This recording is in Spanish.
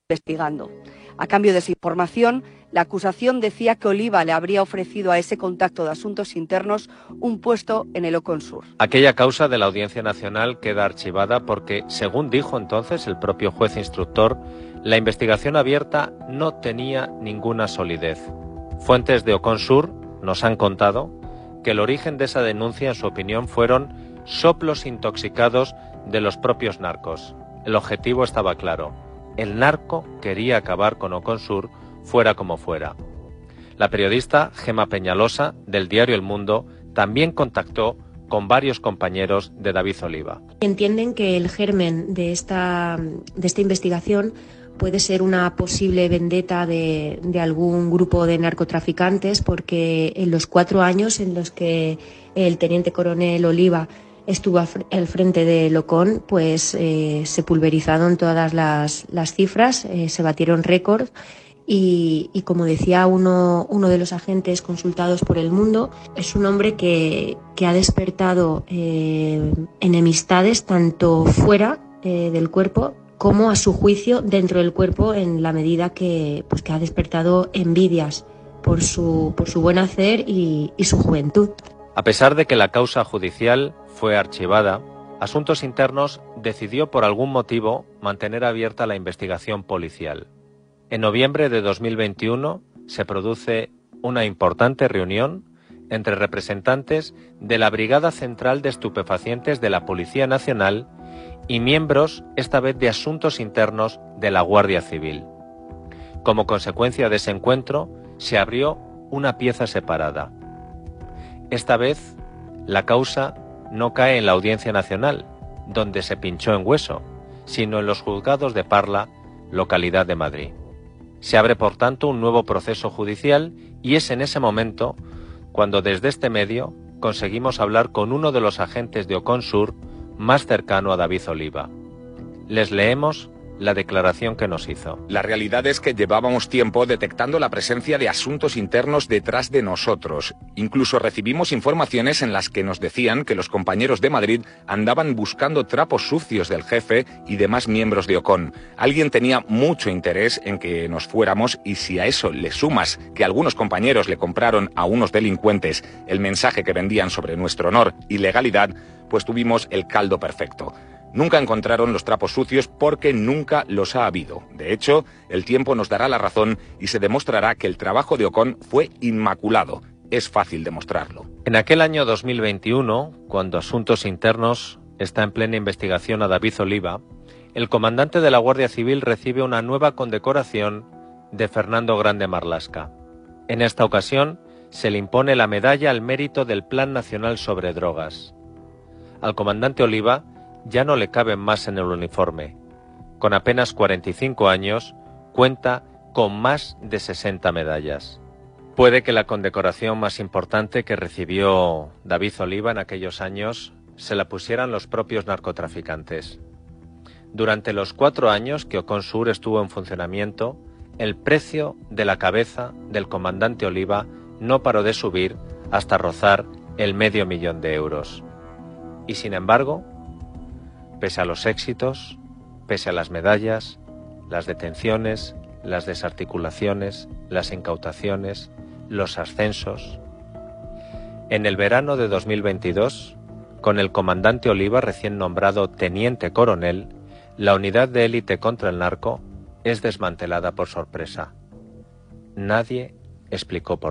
investigando. A cambio de esa información, la acusación decía que Oliva le habría ofrecido a ese contacto de asuntos internos un puesto en el Oconsur. Aquella causa de la Audiencia Nacional queda archivada porque, según dijo entonces el propio juez instructor, la investigación abierta no tenía ninguna solidez. Fuentes de Oconsur nos han contado que el origen de esa denuncia, en su opinión, fueron soplos intoxicados de los propios narcos. El objetivo estaba claro: el narco quería acabar con Oconsur fuera como fuera. La periodista Gema Peñalosa, del diario El Mundo, también contactó con varios compañeros de David Oliva. Entienden que el germen de esta investigación puede ser una posible vendetta de algún grupo de narcotraficantes, porque en los 4 años en los que el teniente coronel Oliva estuvo al frente de Locón, pues se pulverizaron todas las cifras, se batieron récords y como decía uno de los agentes consultados por El Mundo, es un hombre que ha despertado enemistades tanto fuera del cuerpo como, a su juicio, dentro del cuerpo, en la medida que ha despertado envidias por su buen hacer y su juventud. A pesar de que la causa judicial fue archivada, Asuntos Internos decidió por algún motivo mantener abierta la investigación policial. En noviembre de 2021 se produce una importante reunión entre representantes de la Brigada Central de Estupefacientes de la Policía Nacional y miembros, esta vez de Asuntos Internos, de la Guardia Civil. Como consecuencia de ese encuentro, se abrió una pieza separada. Esta vez, la causa no cae en la Audiencia Nacional, donde se pinchó en hueso, sino en los juzgados de Parla, localidad de Madrid. Se abre, por tanto, un nuevo proceso judicial y es en ese momento cuando desde este medio conseguimos hablar con uno de los agentes de Oconsur más cercano a David Oliva. Les leemos la declaración que nos hizo. La realidad es que llevábamos tiempo detectando la presencia de asuntos internos detrás de nosotros. Incluso recibimos informaciones en las que nos decían que los compañeros de Madrid andaban buscando trapos sucios del jefe y demás miembros de Ocon. Alguien tenía mucho interés en que nos fuéramos, y si a eso le sumas que algunos compañeros le compraron a unos delincuentes el mensaje que vendían sobre nuestro honor y legalidad, pues tuvimos el caldo perfecto. Nunca encontraron los trapos sucios porque nunca los ha habido. De hecho, el tiempo nos dará la razón y se demostrará que el trabajo de Ocon fue inmaculado. Es fácil demostrarlo. En aquel año 2021, cuando Asuntos Internos está en plena investigación a David Oliva, el comandante de la Guardia Civil recibe una nueva condecoración de Fernando Grande Marlaska. En esta ocasión, se le impone la medalla al mérito del Plan Nacional sobre Drogas. Al comandante Oliva ya no le caben más en el uniforme. Con apenas 45 años, cuenta con más de 60 medallas. Puede que la condecoración más importante que recibió David Oliva en aquellos años se la pusieran los propios narcotraficantes. Durante los 4 años que Oconsur estuvo en funcionamiento, el precio de la cabeza del comandante Oliva no paró de subir hasta rozar el $500.000 de euros. Y sin embargo, pese a los éxitos, pese a las medallas, las detenciones, las desarticulaciones, las incautaciones, los ascensos, en el verano de 2022, con el comandante Oliva recién nombrado teniente coronel, la unidad de élite contra el narco es desmantelada por sorpresa. Nadie explicó por qué.